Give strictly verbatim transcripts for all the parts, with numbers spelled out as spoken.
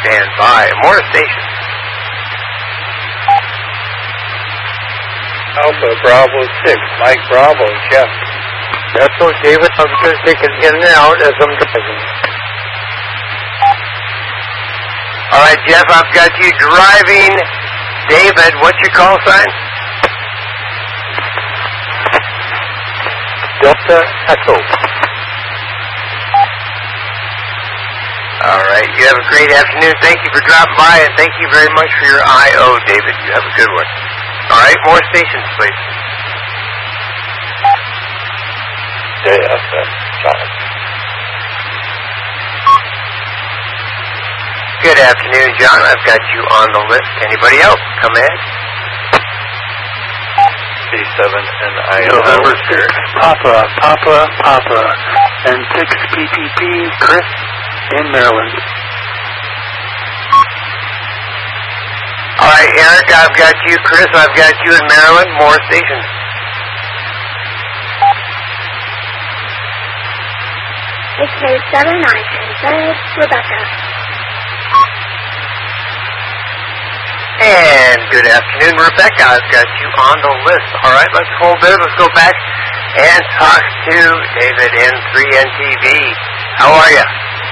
stand by. More stations. Alpha Bravo six, Mike Bravo, Jeff. That's what David, I'm just taking in and out as I'm driving. All right, Jeff, I've got you driving. David, what's your call sign? Delta Echo. All right, you have a great afternoon. Thank you for dropping by, and thank you very much for your I O, David. You have a good one. All right, more stations, please. J F M, John. Good afternoon, John. I've got you on the list. Anybody else? Come in. B seven and I O. November six, Papa, Papa, Papa, and six P P P, Chris in Maryland. All right, Eric, I've got you. Chris, I've got you in Maryland. More stations. H K seven nine ten, Rebecca. And good afternoon, Rebecca. I've got you on the list. All right, let's hold there. Let's go back and talk to David in three N T V. How are you?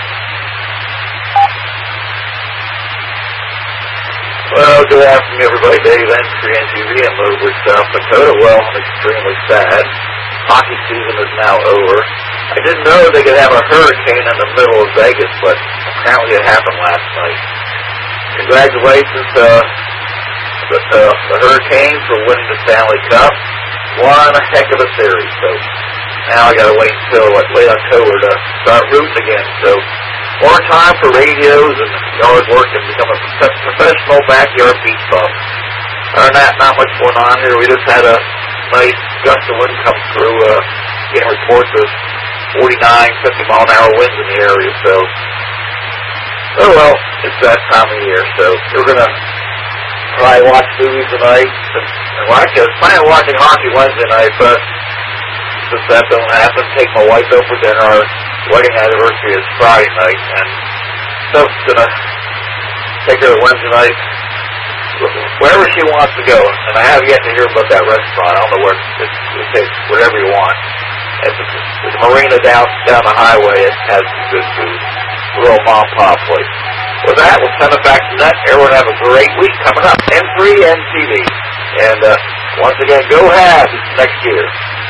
Well, good afternoon, everybody. Dave and three N T V in Lewisburg, South Dakota. Well, I'm extremely sad. Hockey season is now over. I didn't know they could have a hurricane in the middle of Vegas, but apparently it happened last night. Congratulations to uh, the, uh, the Hurricanes for winning the Stanley Cup. One heck of a series. So now I got to wait until like late October to start rooting again. So more time for radios and yard work and become a professional backyard beach bum. Other than that, not much going on here. We just had a nice gust of wind come through. Uh, getting reports of forty-nine, fifty mile an hour winds in the area. So, oh well, it's that time of year. So we're gonna probably watch movies tonight. And, and well, actually, I was planning on watching hockey Wednesday night, but since that don't happen, take my wife out for dinner. Our wedding anniversary is Friday night, and so I'm gonna take her Wednesday night wherever she wants to go. And I have yet to hear about that restaurant. I don't know where. It's, it's whatever you want. It's a, it's a marina down down the highway. It has some good food. A little mom and pop place. With that, we'll send it back to net. Everyone have a great week coming up. M three N T V. And uh, once again, go Habs next year.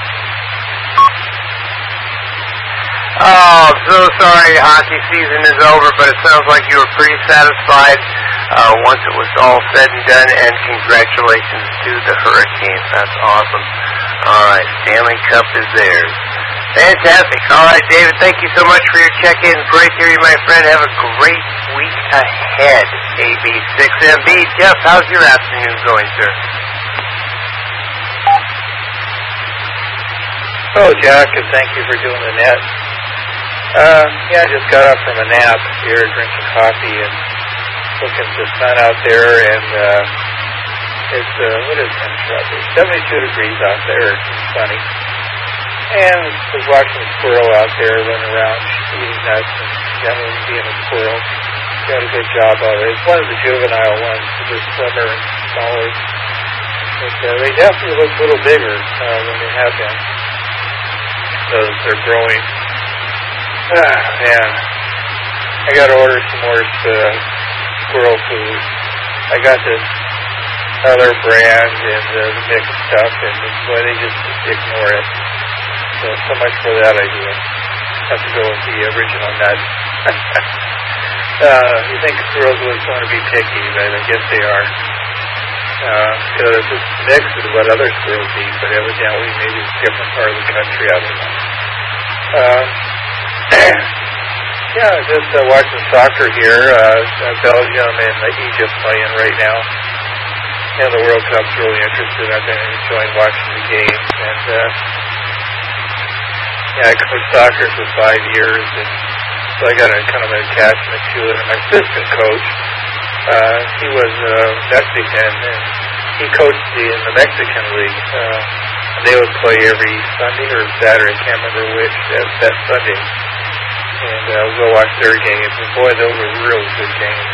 Oh, I'm so sorry hockey season is over, but it sounds like you were pretty satisfied uh, once it was all said and done, and congratulations to the Hurricanes. That's awesome. All right, Stanley Cup is theirs. Fantastic. All right, David, thank you so much for your check-in. Great to hear you, my friend. Have a great week ahead. A B six M B. Jeff, how's your afternoon going, sir? Oh, Jack, and thank you for doing the net. Uh, yeah, I just got up from a nap here, drinking coffee and looking at the sun out there, and uh, it's, uh, what is temperature out there? seventy-two degrees out there. It's sunny. And I was watching a squirrel out there running around eating nuts and generally being a squirrel. Got a good job of it. It's one of the juvenile ones, they're slimmer and smaller. But uh, they definitely look a little bigger uh, when they have them. So they're growing. Ah, man. I got to order some more uh, squirrel food. I got this other brand and uh, the mixed stuff, and boy, they just ignore it. So, so much for that idea. Have to go with the original nut. uh, you think squirrels would want to be picky, but I guess they are. Because uh, it's mixed with what other squirrels eat, but evidently maybe it's a different part of the country. I don't know. Uh, yeah, just uh, watching soccer here. Uh, Belgium and uh, Egypt playing right now. And the World Cup's really interesting. I've been enjoying watching the games. And uh, yeah, I coached soccer for five years, and so I got a kind of an attachment to it. And my assistant coach, uh, he was uh, Mexican, and he coached the, in the Mexican League. Uh, and they would play every Sunday or Saturday, I can't remember which, that, that Sunday. And uh, we'll go watch their games. And boy, those were really good games.